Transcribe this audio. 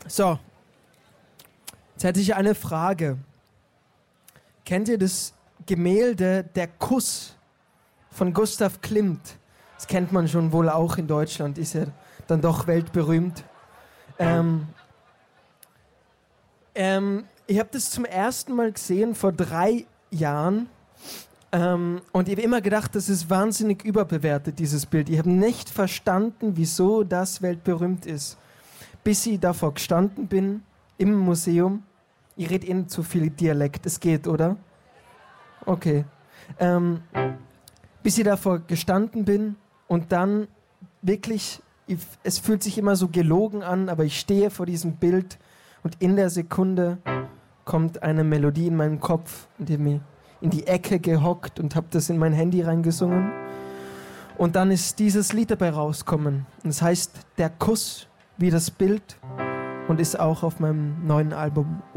So, jetzt hätte ich eine Frage. Kennt ihr das Gemälde Der Kuss von Gustav Klimt? Das kennt man schon wohl auch in Deutschland, ist ja dann doch weltberühmt. Ich habe das zum ersten Mal gesehen vor 3 Jahren und ich habe immer gedacht, das ist wahnsinnig überbewertet, dieses Bild. Ich habe nicht verstanden, wieso das weltberühmt ist. Bis ich davor gestanden bin, im Museum. Ich rede Ihnen zu viel Dialekt, es geht, oder? Okay. Bis ich davor gestanden bin und dann wirklich, es fühlt sich immer so gelogen an, aber ich stehe vor diesem Bild und in der Sekunde kommt eine Melodie in meinen Kopf und ich habe mich in die Ecke gehockt und habe das in mein Handy reingesungen. Und dann ist dieses Lied dabei rausgekommen. Und es heißt Der Kuss wie das Bild und ist auch auf meinem neuen Album